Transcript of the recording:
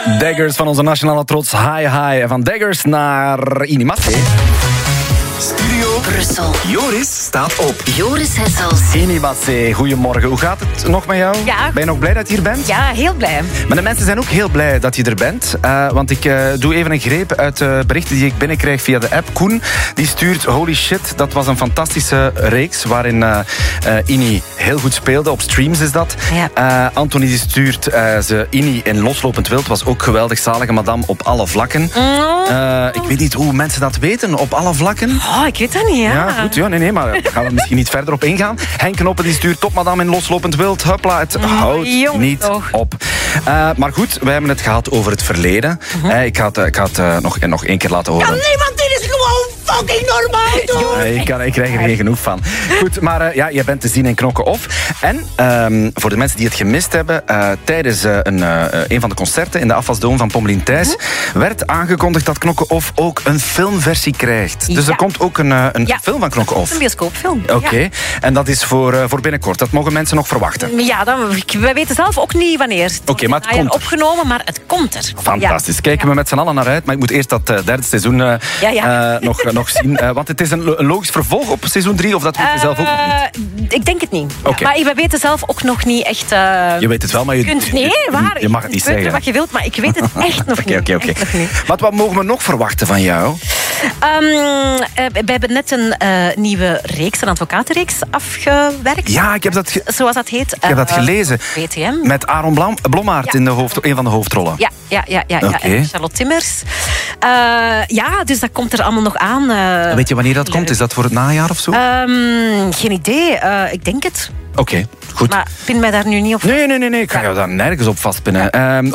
Daggers van onze nationale trots. Hi, hi. Van Daggers naar Inimatte. Studio Brussel. Joris staat op. Joris Hessels. Inimatte, goedemorgen. Hoe gaat het nog met jou? Ja. Ben je nog blij dat je hier bent? Ja, heel blij. Maar de mensen zijn ook heel blij dat je er bent. Want ik doe even een greep uit berichten die ik binnenkrijg via de app. Koen, die stuurt... Holy shit, dat was een fantastische reeks waarin Ini heel goed speelde. Op streams is dat. Ja. Anthony die stuurt ze Ini in Loslopend Wild. Was ook geweldig, zalige madame op alle vlakken. Ik weet niet hoe mensen dat weten, op alle vlakken. Oh, ik weet dat niet, ja. Ja, goed. Ja, nee, maar daar gaan we misschien niet verder op ingaan. Henk Knoppen die stuurt topmadame in Loslopend Wild. Huppla, het houdt jong, niet toch. op. Maar goed, we hebben het gehad over het verleden. Ik ga het nog één keer laten horen. Niemand, dit is gewoon fucking normaal, toch? Ik krijg er geen genoeg van. Goed, maar jij bent te zien in Knokke Off. En voor de mensen die het gemist hebben, tijdens een van de concerten in de afwasdoom van Pommelien Thijs werd aangekondigd dat Knokke Off ook een filmversie krijgt. Dus er komt ook een film van Knokke Off. Een bioscoopfilm. Oké. Ja. En dat is voor binnenkort. Dat mogen mensen nog verwachten. Ja, we weten zelf ook niet wanneer. Oké, maar het komt er. Opgenomen, maar het komt er. Fantastisch. Kijken we met z'n allen naar uit. Maar ik moet eerst dat derde seizoen nog zien. Want het is een logisch vervolg op seizoen 3, of dat weet je zelf ook nog niet? Ik denk het niet. Oké. Maar we weten zelf ook nog niet echt... Je weet het wel, maar je mag het niet zeggen. Je wat je wilt, maar ik weet het echt nog niet. Oké. Echt nog niet. Wat mogen we nog verwachten van jou? We hebben net een nieuwe reeks, een advocatenreeks, afgewerkt. Ja, ik heb dat, Zoals dat heet. ik heb dat gelezen. BTM. Met Aaron Blommaert in een van de hoofdrollen. Ja. Oké. En Charlotte Timmers. Dus dat komt er allemaal nog aan. Weet je wanneer dat komt? Is dat voor het najaar of zo? Geen idee. Ik denk het. Oké, goed. Maar pin mij daar nu niet op. Nee. Ik ga jou daar nergens op vastpinnen.